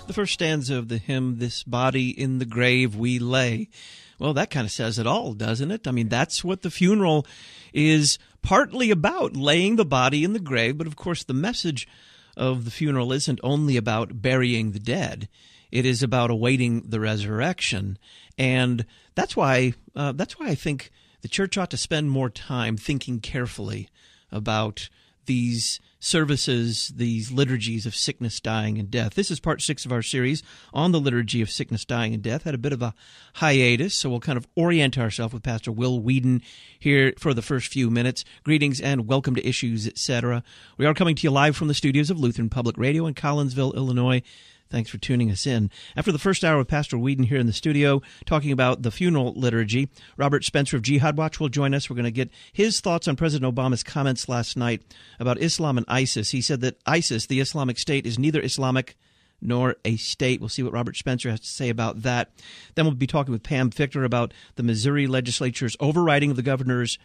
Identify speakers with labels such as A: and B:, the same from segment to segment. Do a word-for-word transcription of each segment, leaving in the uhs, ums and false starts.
A: The first stanza of the hymn, "This body in the grave we lay." Well, that kind of says it all, doesn't it? I mean, that's what the funeral is partly about, laying the body in the grave. But, of course, the message of the funeral isn't only about burying the dead. It is about awaiting the resurrection. And that's why uh, that's why I think the church ought to spend more time thinking carefully about these services, these liturgies of sickness, dying, and death. This is part six of our series on the liturgy of sickness, dying, and death. Had a bit of a hiatus, so we'll kind of orient ourselves with Pastor Will Whedon here for the first few minutes. Greetings and welcome to Issues, et cetera. We are coming to you live from the studios of Lutheran Public Radio in Collinsville, Illinois. Thanks for tuning us in. After the first hour with Pastor Whedon here in the studio, talking about the funeral liturgy, Robert Spencer of Jihad Watch will join us. We're going to get his thoughts on President Obama's comments last night about Islam and ISIS. He said that ISIS, the Islamic State, is neither Islamic nor a state. We'll see what Robert Spencer has to say about that. Then we'll be talking with Pam Fichter about the Missouri legislature's overriding of the governor's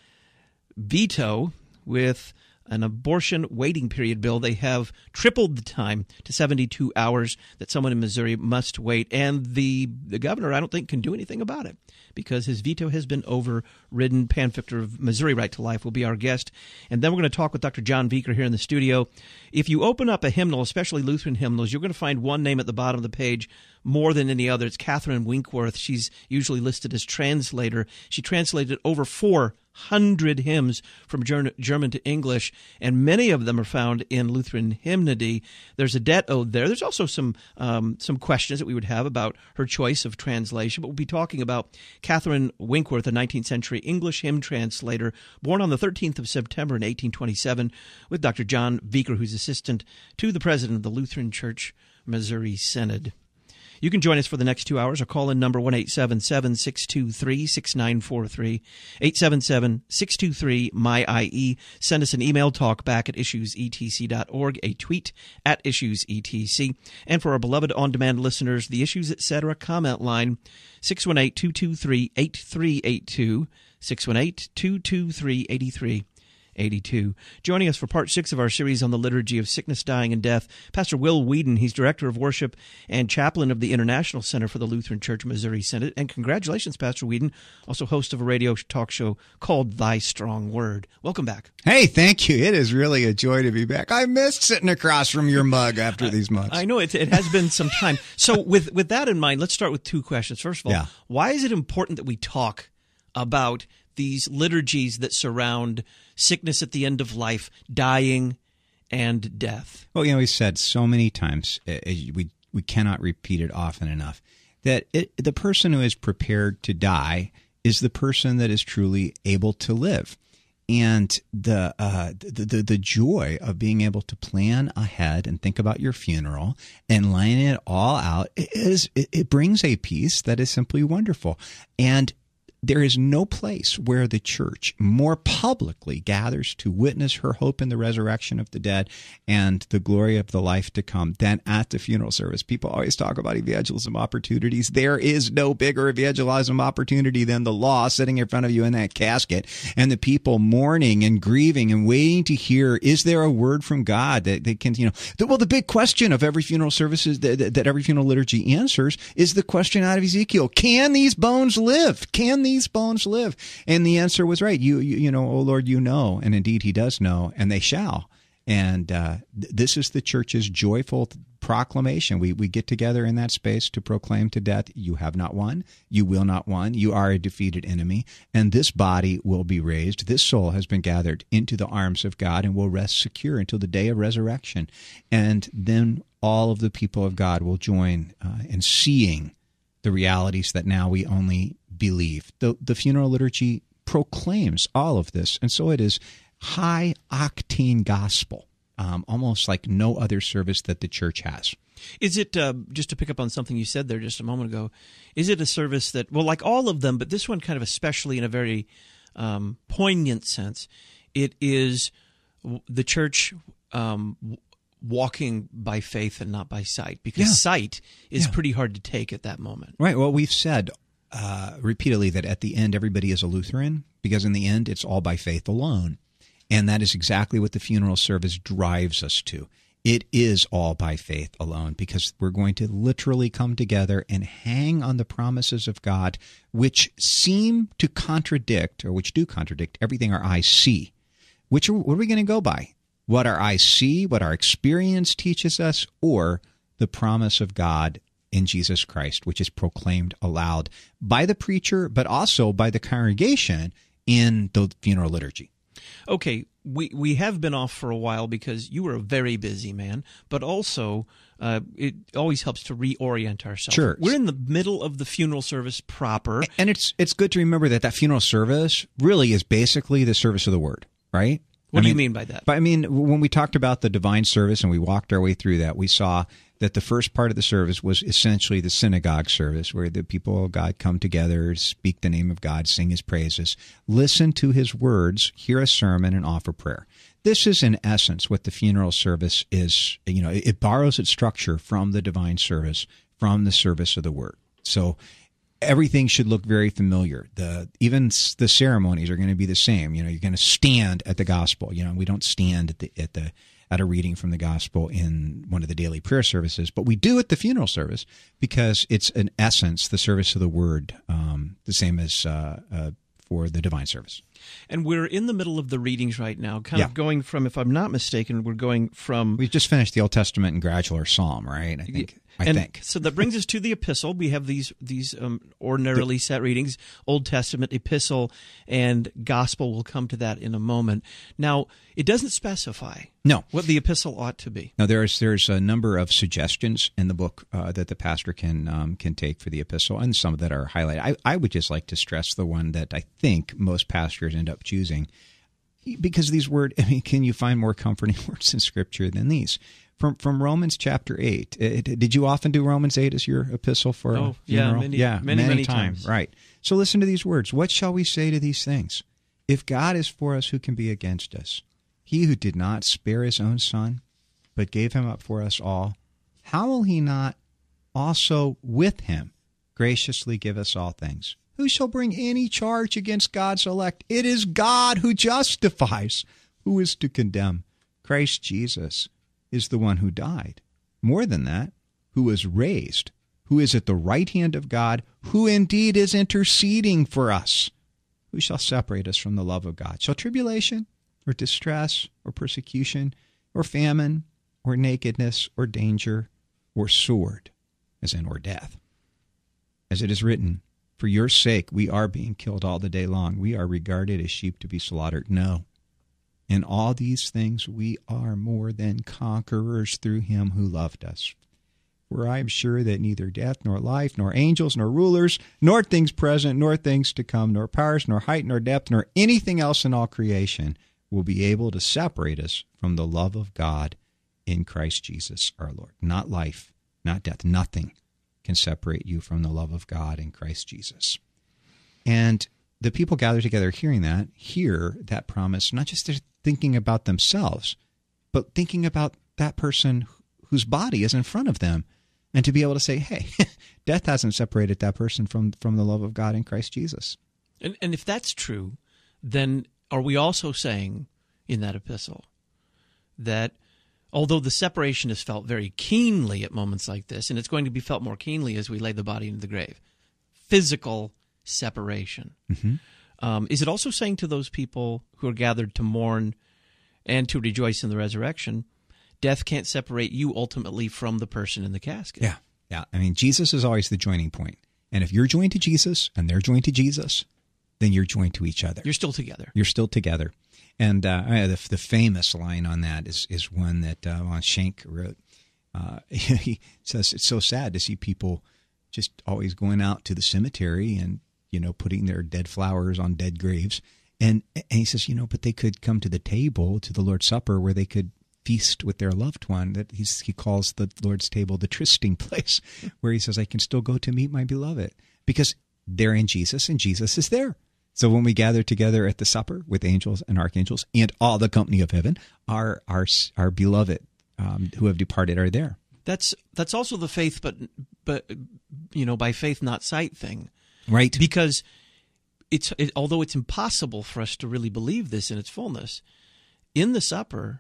A: veto with an abortion waiting period bill. They have tripled the time to seventy-two hours that someone in Missouri must wait. And the, the governor, I don't think, can do anything about it because his veto has been overridden. Pam Fichter of Missouri Right to Life will be our guest. And then we're going to talk with Doctor John Viker here in the studio. If you open up a hymnal, especially Lutheran hymnals, you're going to find one name at the bottom of the page more than any other. It's Catherine Winkworth. She's usually listed as translator. She translated over four hundred hymns from German to English, and many of them are found in Lutheran hymnody. There's a debt owed there. There's also some um, some questions that we would have about her choice of translation, but we'll be talking about Catherine Winkworth, a nineteenth century English hymn translator, born on the thirteenth of September in eighteen twenty-seven, with Doctor John Viker, who's assistant to the president of the Lutheran Church Missouri Synod. You can join us for the next two hours. Our call-in number, one eight seven seven, six two three, six nine four three, eight seven seven, six two three, M Y I E. Send us an email, talkback at issues e t c dot org, a tweet at issues e t c. And for our beloved on-demand listeners, the Issues, et cetera comment line, six one eight, two two three, eight three eight two, six one eight, two two three, eight three eighty-two. Joining us for part six of our series on the liturgy of sickness, dying, and death, Pastor Will Whedon. He's director of worship and chaplain of the International Center for the Lutheran Church Missouri Synod. And congratulations, Pastor Whedon, also host of a radio talk show called Thy Strong Word. Welcome back.
B: Hey, thank you. It is really a joy to be back. I missed sitting across from your mug after these months.
A: I know it, it has been some time. So with, with that in mind, let's start with two questions. First of all,
B: yeah.
A: Why is it important that we talk about these liturgies that surround sickness at the end of life, dying, and death?
B: Well, you know, we said so many times, uh, we we cannot repeat it often enough, that it, the person who is prepared to die is the person that is truly able to live. And the, uh, the the the joy of being able to plan ahead and think about your funeral and laying it all out is it, it brings a peace that is simply wonderful. And there is no place where the church more publicly gathers to witness her hope in the resurrection of the dead and the glory of the life to come than at the funeral service. People always talk about evangelism opportunities. There is no bigger evangelism opportunity than the law sitting in front of you in that casket and the people mourning and grieving and waiting to hear, is there a word from God that they can, you know, the, well, the big question of every funeral service is that, that every funeral liturgy answers is the question out of Ezekiel. Can these bones live? Can these These bones live? And the answer was right. You, you, you know, oh Lord, you know, and indeed He does know, and they shall. And uh, th- this is the church's joyful proclamation. We we get together in that space to proclaim to death, you have not won, you will not won, you are a defeated enemy, and this body will be raised. This soul has been gathered into the arms of God and will rest secure until the day of resurrection. And then all of the people of God will join uh, in seeing the realities that now we only believe. The, the funeral liturgy proclaims all of this, and so it is high-octane gospel, um, almost like no other service that the church has.
A: Is it, uh, just to pick up on something you said there just a moment ago, is it a service that, well, like all of them, but this one kind of especially in a very um, poignant sense, it is the church um, walking by faith and not by sight, because
B: yeah.
A: sight is
B: yeah.
A: pretty hard to take at that moment.
B: Right. Well, we've said uh, repeatedly that at the end everybody is a Lutheran, because in the end it's all by faith alone. And that is exactly what the funeral service drives us to. It is all by faith alone, because we're going to literally come together and hang on the promises of God, which seem to contradict, or which do contradict, everything our eyes see. Which are, what are we going to go by? What our eyes see, what our experience teaches us, or the promise of God in Jesus Christ, which is proclaimed aloud by the preacher, but also by the congregation in the funeral liturgy.
A: Okay, we we have been off for a while because you were a very busy man, but also uh, it always helps to reorient ourselves.
B: Sure.
A: We're in the middle of the funeral service proper.
B: And it's it's good to remember that that funeral service really is basically the service of the word, right?
A: What
B: I
A: do
B: mean,
A: you mean by that?
B: But I mean, when we talked about the divine service and we walked our way through that, we saw that the first part of the service was essentially the synagogue service, where the people of God come together, speak the name of God, sing his praises, listen to his words, hear a sermon, and offer prayer. This is, in essence, what the funeral service is. You know, it borrows its structure from the divine service, from the service of the word. So everything should look very familiar. The even the ceremonies are going to be the same. You know, you're going to stand at the gospel. You know, we don't stand at the at the at a reading from the gospel in one of the daily prayer services, but we do at the funeral service because it's, in essence, the service of the word, um, the same as uh, uh, for the divine service.
A: And we're in the middle of the readings right now, kind
B: Yeah.
A: of going from, if I'm not mistaken, we're going from...
B: We just finished the Old Testament and gradual Psalm, right? I think. I
A: and
B: think.
A: So that brings us to the epistle. We have these these um, ordinarily set readings, Old Testament, epistle, and gospel. We'll come to that in a moment. Now, it doesn't specify
B: No.
A: what the epistle ought to be.
B: Now, there's there's a number of suggestions in the book uh, that the pastor can um, can take for the epistle, and some that are highlighted. I, I would just like to stress the one that I think most pastors end up choosing, because these words, I mean, can you find more comforting words in Scripture than these? From from Romans chapter eight. It, did you often do Romans eight as your epistle for
A: Oh,
B: a funeral?
A: yeah, many,
B: yeah,
A: many, many times.
B: Right. So listen to these words. What shall we say to these things? If God is for us, who can be against us? He who did not spare his own son, but gave him up for us all, how will he not also with him graciously give us all things? Who shall bring any charge against God's elect? It is God who justifies. Who is to condemn? Christ Jesus is the one who died. More than that, who was raised, who is at the right hand of God, who indeed is interceding for us. Who shall separate us from the love of God? Shall tribulation, or distress, or persecution, or famine, or nakedness, or danger, or sword, as in, or death? As it is written, for your sake we are being killed all the day long. We are regarded as sheep to be slaughtered. No. In all these things we are more than conquerors through him who loved us. For I am sure that neither death, nor life, nor angels, nor rulers, nor things present, nor things to come, nor powers, nor height, nor depth, nor anything else in all creation will be able to separate us from the love of God in Christ Jesus our Lord. Not life, not death, nothing can separate you from the love of God in Christ Jesus. And the people gathered together hearing that, hear that promise, not just thinking about themselves, but thinking about that person whose body is in front of them, and to be able to say, hey, death hasn't separated that person from, from the love of God in Christ Jesus.
A: And, and if that's true, then are we also saying in that epistle that although the separation is felt very keenly at moments like this, and it's going to be felt more keenly as we lay the body into the grave, physical separation,
B: Mm-hmm.
A: um, is it also saying to those people who are gathered to mourn and to rejoice in the resurrection, death can't separate you ultimately from the person in the casket?
B: Yeah, yeah. I mean, Jesus is always the joining point. And if you're joined to Jesus and they're joined to Jesus, then you're joined to each other.
A: You're still together.
B: You're still together. And uh, the, the famous line on that is is one that uh, Von Schenck wrote. Uh, he says it's so sad to see people just always going out to the cemetery and, you know, putting their dead flowers on dead graves. And, and he says, you know, but they could come to the table, to the Lord's Supper, where they could feast with their loved one. That he's, he calls the Lord's table the trysting place, where he says, I can still go to meet my beloved, because they're in Jesus and Jesus is there. So when we gather together at the supper with angels and archangels and all the company of heaven, our our our beloved um, who have departed are there.
A: That's that's also the faith, but but you know, by faith not sight thing,
B: Right.
A: because it's it, although it's impossible for us to really believe this in its fullness, in the supper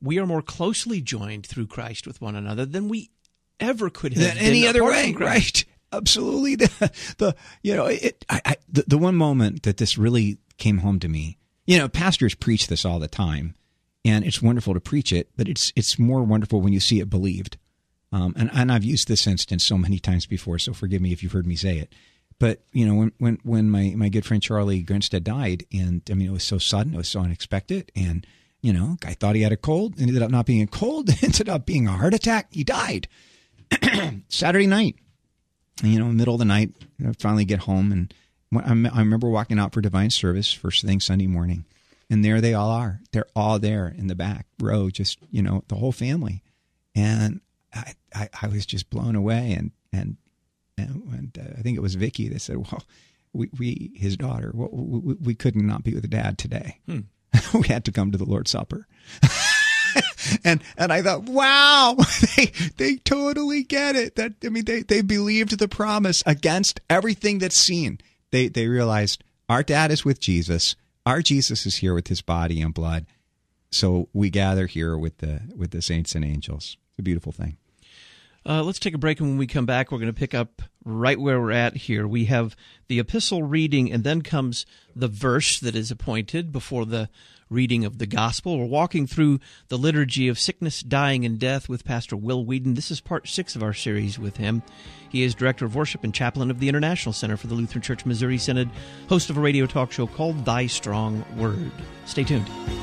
A: we are more closely joined through Christ with one another than we ever could have
B: than
A: been
B: any other
A: apart
B: way,
A: from Christ.
B: right? Absolutely. The, the you know it. I, I, the, the one moment that this really came home to me. You know, pastors preach this all the time, and it's wonderful to preach it, but it's it's more wonderful when you see it believed. Um, and and I've used this instance so many times before, so forgive me if you've heard me say it. But you know, when when when my my good friend Charlie Grinstead died, and I mean, it was so sudden, it was so unexpected, and you know, I thought he had a cold, ended up not being a cold, ended up being a heart attack. He died Saturday night. You know, middle of the night, I finally get home, and I remember walking out for divine service first thing Sunday morning, and there they all are. They're all there in the back row, just, you know, the whole family. And I, I, I was just blown away. And, and, and, and uh, I think it was Vicky that said, well, we, we his daughter, well, we, we couldn't not be with Dad today. Hmm. We had to come to the Lord's Supper. And and I thought, wow, they they totally get it. That I mean, they, they believed the promise against everything that's seen. They they realized our Dad is with Jesus. Our Jesus is here with his body and blood. So we gather here with the with the saints and angels. It's a beautiful thing.
A: Uh, let's take a break, and when we come back, we're going to pick up right where we're at here. We have the epistle reading, and then comes the verse that is appointed before the reading of the gospel. We're walking through the liturgy of sickness, dying, and death with Pastor Will Wheaton. This is part six of our series with him. He is Director of Worship and Chaplain of the International Center for the Lutheran Church Missouri Synod, host of a radio talk show called Thy Strong Word. Stay tuned.